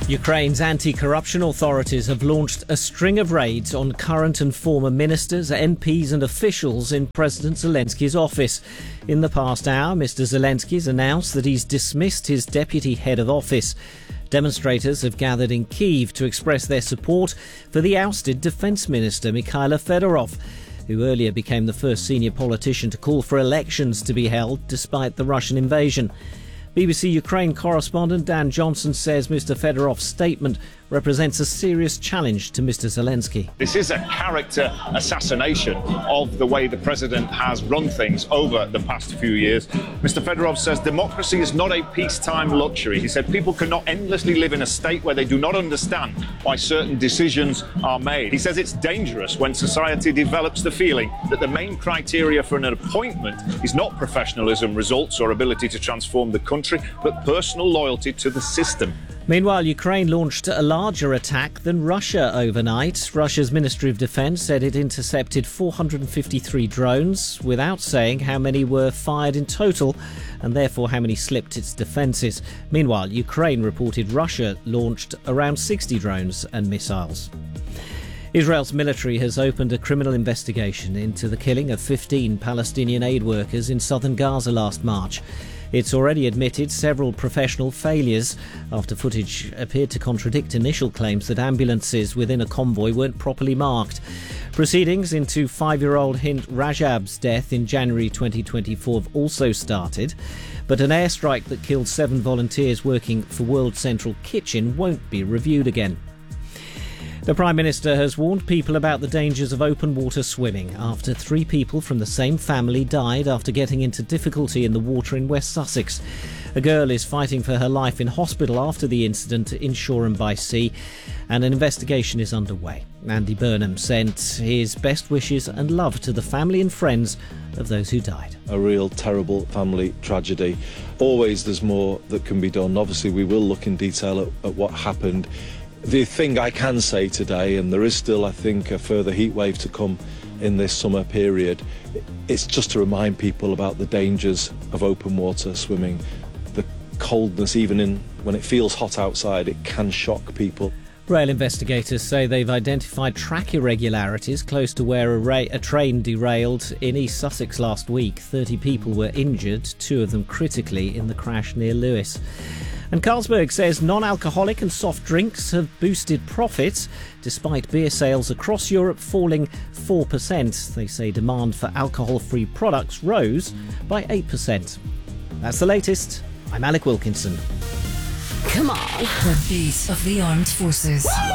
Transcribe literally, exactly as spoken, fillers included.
Ukraine's anti-corruption authorities have launched a string of raids on current and former ministers, M Ps and officials in President Zelensky's office. In the past hour, Mister Zelensky has announced that he's dismissed his deputy head of office. Demonstrators have gathered in Kyiv to express their support for the ousted Defence Minister Mikhailo Fedorov, who earlier became the first senior politician to call for elections to be held despite the Russian invasion. B B C Ukraine correspondent Dan Johnson says Mister Fedorov's statement represents a serious challenge to Mister Zelensky. This is a character assassination of the way the president has run things over the past few years. Mister Fedorov says democracy is not a peacetime luxury. He said people cannot endlessly live in a state where they do not understand why certain decisions are made. He says it's dangerous when society develops the feeling that the main criteria for an appointment is not professionalism, results or ability to transform the country, but personal loyalty to the system. Meanwhile, Ukraine launched a larger attack than Russia overnight. Russia's Ministry of Defence said it intercepted four hundred fifty-three drones without saying how many were fired in total and therefore how many slipped its defences. Meanwhile, Ukraine reported Russia launched around sixty drones and missiles. Israel's military has opened a criminal investigation into the killing of fifteen Palestinian aid workers in southern Gaza last March. It's already admitted several professional failures after footage appeared to contradict initial claims that ambulances within a convoy weren't properly marked. Proceedings into five-year-old Hind Rajab's death in January twenty twenty-four have also started, but an airstrike that killed seven volunteers working for World Central Kitchen won't be reviewed again. The Prime Minister has warned people about the dangers of open water swimming after three people from the same family died after getting into difficulty in the water in West Sussex. A girl is fighting for her life in hospital after the incident in Shoreham by Sea, and an investigation is underway. Andy Burnham sent his best wishes and love to the family and friends of those who died. A real terrible family tragedy. Always there's more that can be done. Obviously we will look in detail at, at what happened. The thing I can say today, and there is still, I think, a further heat wave to come in this summer period, it's just to remind people about the dangers of open water swimming. The coldness, even in when it feels hot outside, it can shock people. Rail investigators say they've identified track irregularities close to where a, ra- a train derailed in East Sussex last week. thirty people were injured, two of them critically, in the crash near Lewes. And Carlsberg says non-alcoholic and soft drinks have boosted profits despite beer sales across Europe falling four percent. They say demand for alcohol-free products rose by eight percent. That's the latest. I'm Alec Wilkinson. Come on. The beat of the armed forces.